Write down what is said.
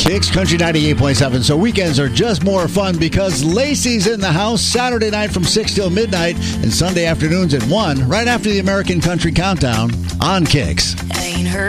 Kicks Country 98.7. So weekends are just more fun because Lacey's in the house Saturday night from 6 till midnight and Sunday afternoons at 1, right after the American Country Countdown on Kicks. Ain't heard